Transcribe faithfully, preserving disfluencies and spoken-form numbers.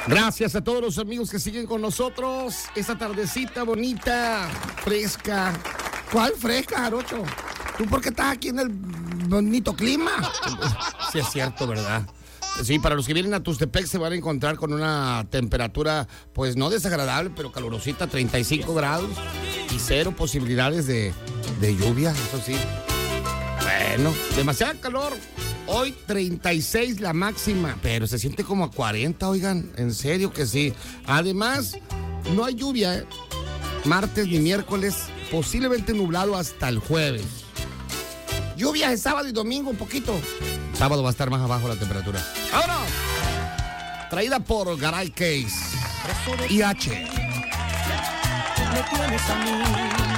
Gracias a todos los amigos que siguen con nosotros. Esta tardecita bonita, fresca. ¿Cuál fresca, Jarocho? ¿Tú por qué estás aquí en el bonito clima? Sí, es cierto, ¿verdad? Sí, para los que vienen a Tustepec se van a encontrar con una temperatura, pues no desagradable, pero calurosita, treinta y cinco grados y cero posibilidades de, de lluvia, eso sí. Bueno, demasiado calor. Hoy treinta y seis la máxima, pero se siente como a cuarenta, oigan, en serio que sí. Además, no hay lluvia, ¿eh? Martes ni miércoles, posiblemente nublado hasta el jueves. Lluvia el sábado y domingo un poquito. Sábado va a estar más abajo la temperatura. ¡Ahora! Traída por Garay Case. I H. Me tienes a mí.